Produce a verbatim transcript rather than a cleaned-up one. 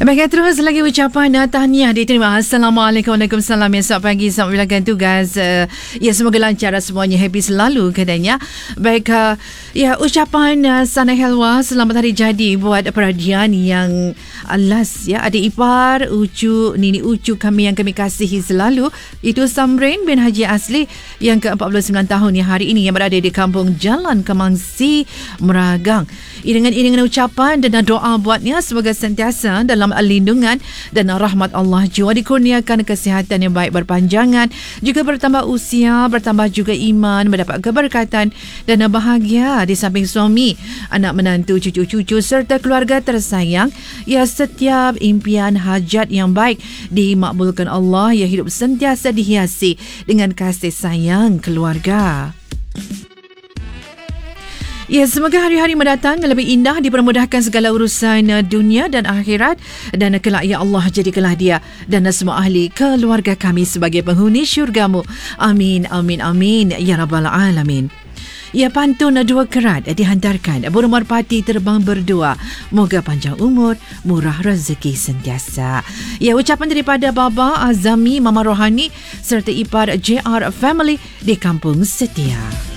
Baiklah, terus lagi ucapan uh, tahniah diterima. Assalamualaikum, Waalaikumsalam. Ya, selamat pagi, selamat menjalankan tugas. Uh, ya, semoga lancar semuanya, happy selalu katanya. Baik, uh, ya, ucapan uh, Sana Helwa, selamat hari jadi buat perhadian yang alas, ya, adik ipar, ucu, nini ucu kami yang kami kasihi selalu. Itu Samrin bin Haji Asli yang ke empat puluh sembilan tahun yang hari ini yang berada di kampung Jalan Kemangsi, Meragang. Dengan iringan ucapan dan doa buatnya semoga sentiasa dalam lindungan dan rahmat Allah, jiwa dikurniakan kesihatan yang baik berpanjangan, juga bertambah usia, bertambah juga iman, mendapat keberkatan dan bahagia di samping suami, anak menantu, cucu-cucu serta keluarga tersayang. Ya, setiap impian hajat yang baik dimakbulkan Allah, ya, hidup sentiasa dihiasi dengan kasih sayang keluarga. Ya, semoga hari-hari mendatang lebih indah, dipermudahkan segala urusan dunia dan akhirat, dan kelak ya Allah jadikanlah dia dan semua ahli keluarga kami sebagai penghuni syurgamu. Amin, amin, amin ya Rabbal Alamin. Ya, pantun dua kerat dihantarkan, burung merpati terbang berdua, moga panjang umur, murah rezeki sentiasa. Ya, ucapan daripada Baba Azami, Mama Rohani serta ipar J R Family di Kampung Setia.